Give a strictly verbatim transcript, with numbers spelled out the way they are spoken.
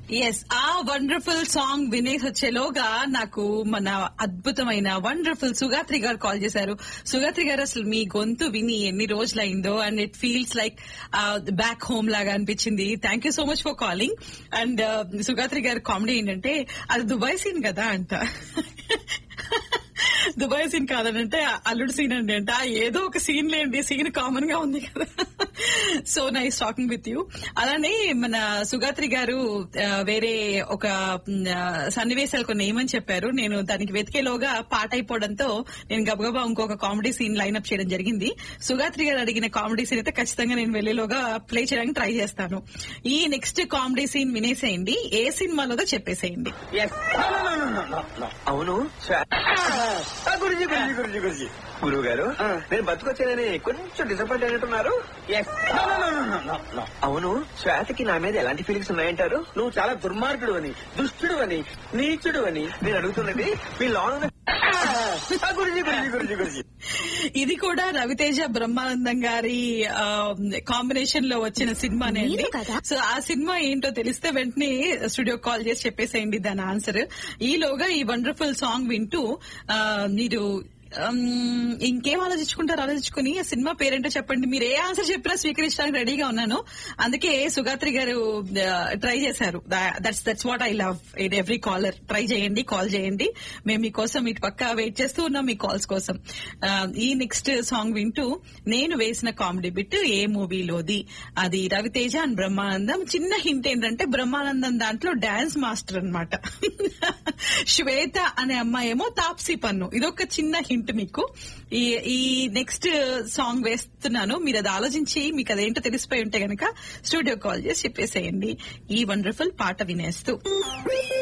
Yes, ఆ wonderful song వినేసి వచ్చేలోగా నాకు మన అద్భుతమైన వండర్ఫుల్ సుగాత్రి గారు కాల్ చేశారు. సుగాత్రి గారు అసలు మీ గొంతు విని ఎన్ని రోజులైందో and it feels like back home లాగా అనిపించింది. Thank you so much for calling. And Sugatri గారి కామెడీ ఏంటంటే అది దుబాయ్ సీన్ కదా అంట. దుబాయ్ సీన్ కాదనంటే అల్లుడు సీన్ అండి అంట. ఏదో ఒక సీన్ లేండి, సీన్ కామన్ గా ఉంది కదా. So nice talking with you. అలానే మన సుగాత్రి గారు వేరే ఒక సన్నివేశాలు కొన్ని ఏమని చెప్పారు, నేను దానికి వెతికేలోగా పాట అయిపోవడంతో నేను గబగబా ఇంకొక కామెడీ సీన్ లైన్అప్ చేయడం జరిగింది. సుగాత్రి గారు అడిగిన కామెడీ సీన్ అయితే ఖచ్చితంగా నేను వెళ్లేలోగా ప్లే చేయడానికి ట్రై చేస్తాను. ఈ నెక్స్ట్ కామెడీ సీన్ వినేసేయండి, ఏ సినిమాలోదో చెప్పేసేయండి. అవును గురుజీ గురుజీ గురుజీ గురుజీ గురువు గారు, నేను బతుకొచ్చానని కొంచెం డిసప్పాయింట్ అయినట్టున్నారు. అవును, శ్వేతకి నా మీద ఎలాంటి ఫీలింగ్స్ ఉన్నాయంటారు? నువ్వు చాలా దుర్మార్గుడు అని, దుష్టుడు అని, నీచుడు అని నేను అడుగుతున్నది మీ లోన్. గురుజీ గురుజీ గురుజీ గురుజీ ఇది కూడా రవితేజ బ్రహ్మానందం గారి కాంబినేషన్ లో వచ్చిన సినిమానే అండి. సో ఆ సినిమా ఏంటో తెలిస్తే వెంటనే స్టూడియో కాల్ చేసి చెప్పేసేయండి దాని ఆన్సర్. ఈలోగా ఈ వండర్ఫుల్ సాంగ్ వింటూ మీరు ఇంకేం ఆలోచించుకుంటారు, ఆలోచించుకుని ఆ సినిమా పేరేంటో చెప్పండి. మీరు ఏ ఆన్సర్ చెప్పినా స్వీకరించడానికి రెడీగా ఉన్నాను. అందుకే సుగాత్రి గారు ట్రై చేశారు. That's that's what I love. It every caller try చేయండి, కాల్ చేయండి. మేము మీకోసం ఇటు పక్క వెయిట్ చేస్తూ ఉన్నాం మీ కాల్స్ కోసం. ఈ నెక్స్ట్ సాంగ్ వింటూ నేను వేసిన కామెడీ బిట్ ఏ మూవీలోది, అది రవితేజ అండ్ బ్రహ్మానందం. చిన్న హింట్ ఏంటంటే బ్రహ్మానందం దాంట్లో డాన్స్ మాస్టర్ అన్నమాట. శ్వేత అనే అమ్మాయి ఏమో తాప్సీ పన్ను. ఇదొక చిన్న హింట్ మీకు. ఈ నెక్స్ట్ సాంగ్ వేస్తున్నాను, మీరు అది ఆలోచించి మీకు అదేంటో తెలిసిపోయి ఉంటే గనక స్టూడియో కాల్ చేసి చెప్పేసేయండి ఈ వండర్ఫుల్ పాట వినేస్తూ.